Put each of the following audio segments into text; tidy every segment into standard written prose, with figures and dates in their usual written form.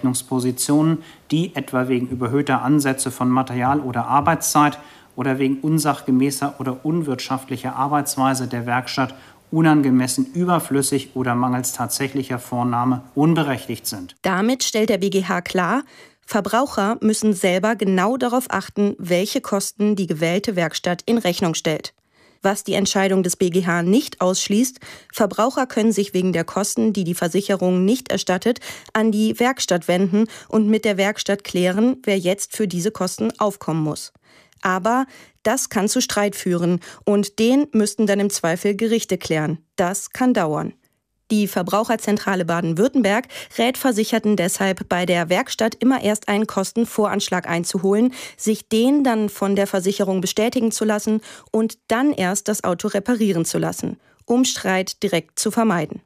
Abrechnungspositionen, die etwa wegen überhöhter Ansätze von Material- oder Arbeitszeit oder wegen unsachgemäßer oder unwirtschaftlicher Arbeitsweise der Werkstatt unangemessen überflüssig oder mangels tatsächlicher Vornahme unberechtigt sind. Damit stellt der BGH klar, Verbraucher müssen selber genau darauf achten, welche Kosten die gewählte Werkstatt in Rechnung stellt. Was die Entscheidung des BGH nicht ausschließt, Verbraucher können sich wegen der Kosten, die die Versicherung nicht erstattet, an die Werkstatt wenden und mit der Werkstatt klären, wer jetzt für diese Kosten aufkommen muss. Aber das kann zu Streit führen und den müssten dann im Zweifel Gerichte klären. Das kann dauern. Die Verbraucherzentrale Baden-Württemberg rät Versicherten deshalb, bei der Werkstatt immer erst einen Kostenvoranschlag einzuholen, sich den dann von der Versicherung bestätigen zu lassen und dann erst das Auto reparieren zu lassen, um Streit direkt zu vermeiden.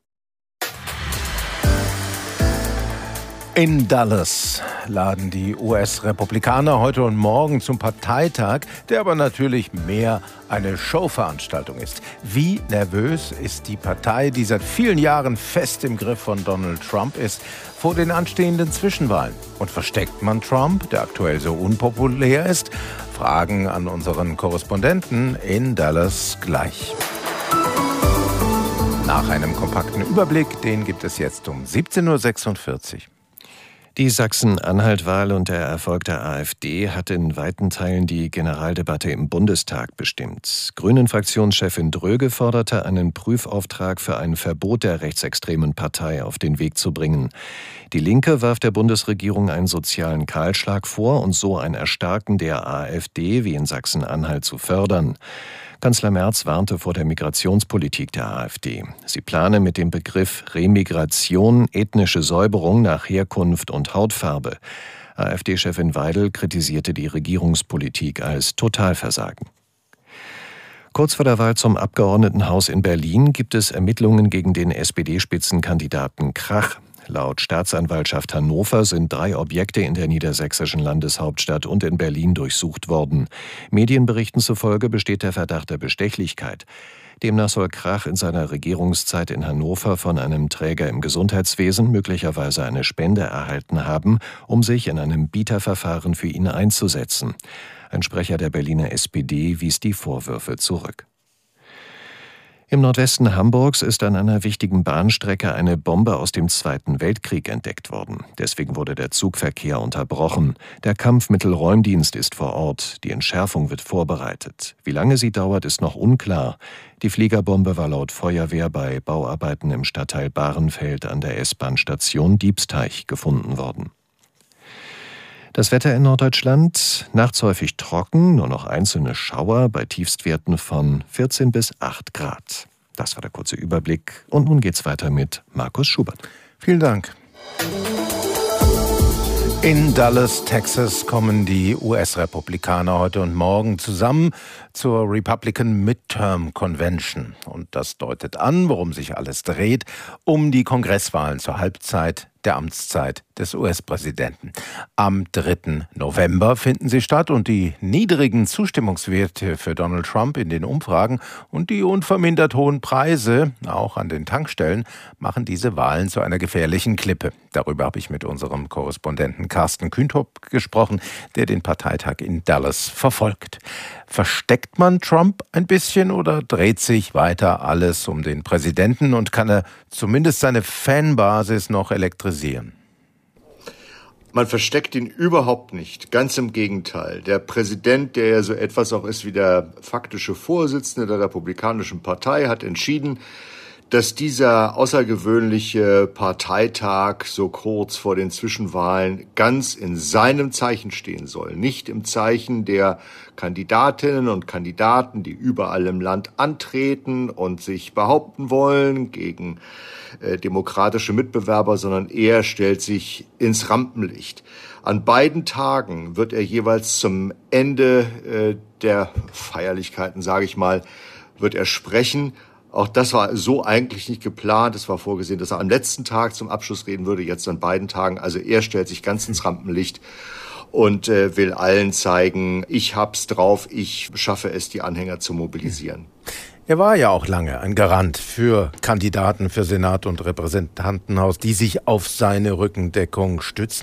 In Dallas laden die US-Republikaner heute und morgen zum Parteitag, der aber natürlich mehr eine Showveranstaltung ist. Wie nervös ist die Partei, die seit vielen Jahren fest im Griff von Donald Trump ist, vor den anstehenden Zwischenwahlen? Und versteckt man Trump, der aktuell so unpopulär ist? Fragen an unseren Korrespondenten in Dallas gleich. Nach einem kompakten Überblick, den gibt es jetzt um 17.46 Uhr. Die Sachsen-Anhalt-Wahl und der Erfolg der AfD hat in weiten Teilen die Generaldebatte im Bundestag bestimmt. Grünen-Fraktionschefin Dröge forderte, einen Prüfauftrag für ein Verbot der rechtsextremen Partei auf den Weg zu bringen. Die Linke warf der Bundesregierung einen sozialen Kahlschlag vor und so ein Erstarken der AfD wie in Sachsen-Anhalt zu fördern. Kanzler Merz warnte vor der Migrationspolitik der AfD. Sie plane mit dem Begriff Remigration ethnische Säuberung nach Herkunft und Hautfarbe. AfD-Chefin Weidel kritisierte die Regierungspolitik als Totalversagen. Kurz vor der Wahl zum Abgeordnetenhaus in Berlin gibt es Ermittlungen gegen den SPD-Spitzenkandidaten Krach. Laut Staatsanwaltschaft Hannover sind 3 Objekte in der niedersächsischen Landeshauptstadt und in Berlin durchsucht worden. Medienberichten zufolge besteht der Verdacht der Bestechlichkeit. Demnach soll Krach in seiner Regierungszeit in Hannover von einem Träger im Gesundheitswesen möglicherweise eine Spende erhalten haben, um sich in einem Bieterverfahren für ihn einzusetzen. Ein Sprecher der Berliner SPD wies die Vorwürfe zurück. Im Nordwesten Hamburgs ist an einer wichtigen Bahnstrecke eine Bombe aus dem Zweiten Weltkrieg entdeckt worden. Deswegen wurde der Zugverkehr unterbrochen. Der Kampfmittelräumdienst ist vor Ort. Die Entschärfung wird vorbereitet. Wie lange sie dauert, ist noch unklar. Die Fliegerbombe war laut Feuerwehr bei Bauarbeiten im Stadtteil Bahrenfeld an der S-Bahn-Station Diebsteich gefunden worden. Das Wetter in Norddeutschland, nachts häufig trocken, nur noch einzelne Schauer bei Tiefstwerten von 14 bis 8 Grad. Das war der kurze Überblick und nun geht's weiter mit Markus Schubert. Vielen Dank. In Dallas, Texas, kommen die US-Republikaner heute und morgen zusammen zur Republican Midterm Convention. Und das deutet an, worum sich alles dreht, um die Kongresswahlen zur Halbzeit der Amtszeit des US-Präsidenten. Am 3. November finden sie statt und die niedrigen Zustimmungswerte für Donald Trump in den Umfragen und die unvermindert hohen Preise, auch an den Tankstellen, machen diese Wahlen zu einer gefährlichen Klippe. Darüber habe ich mit unserem Korrespondenten Carsten Kühntop gesprochen, der den Parteitag in Dallas verfolgt. Versteckt man Trump ein bisschen oder dreht sich weiter alles um den Präsidenten und kann er zumindest seine Fanbasis noch elektrisieren? Man versteckt ihn überhaupt nicht. Ganz im Gegenteil. Der Präsident, der ja so etwas auch ist wie der faktische Vorsitzende der Republikanischen Partei, hat entschieden, dass dieser außergewöhnliche Parteitag so kurz vor den Zwischenwahlen ganz in seinem Zeichen stehen soll. Nicht im Zeichen der Kandidatinnen und Kandidaten, die überall im Land antreten und sich behaupten wollen gegen demokratische Mitbewerber, sondern er stellt sich ins Rampenlicht. An beiden Tagen wird er jeweils zum Ende der Feierlichkeiten, sage ich mal, wird er sprechen. Auch das war so eigentlich nicht geplant. Es war vorgesehen, dass er am letzten Tag zum Abschluss reden würde, jetzt an beiden Tagen. Also er stellt sich ganz ins Rampenlicht und will allen zeigen, ich hab's drauf, ich schaffe es, die Anhänger zu mobilisieren. Er war ja auch lange ein Garant für Kandidaten für Senat und Repräsentantenhaus, die sich auf seine Rückendeckung stützen.